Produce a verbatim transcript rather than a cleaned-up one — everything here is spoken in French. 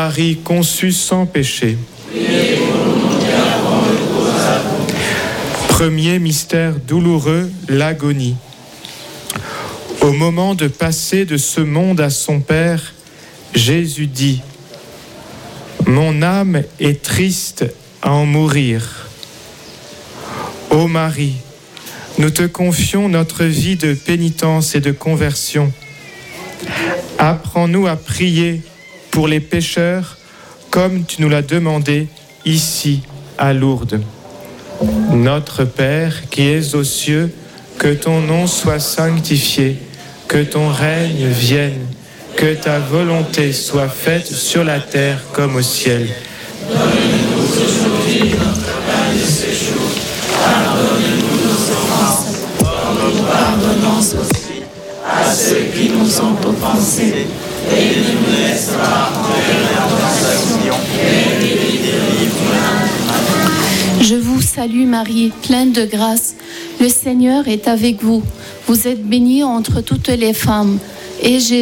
Marie conçue sans péché. Premier mystère douloureux, l'agonie. Au moment de passer de ce monde à son Père, Jésus dit : mon âme est triste à en mourir. Ô Marie, nous te confions notre vie de pénitence et de conversion. Apprends-nous à prier pour les pécheurs comme tu nous l'as demandé ici à Lourdes. Notre Père qui es aux cieux, que ton nom soit sanctifié, que ton règne vienne, que ta volonté soit faite sur la terre comme au ciel. Donne-nous aujourd'hui notre pain de ce jour. Pardonne-nous nos offenses, comme nous pardonnons aussi à ceux qui nous ont offensés. Et ne nous laisse pas entrer dans la tentation, mais délivre-nous. Je vous salue Marie, pleine de grâce. Le Seigneur est avec vous. Vous êtes bénie entre toutes les femmes. Et Jésus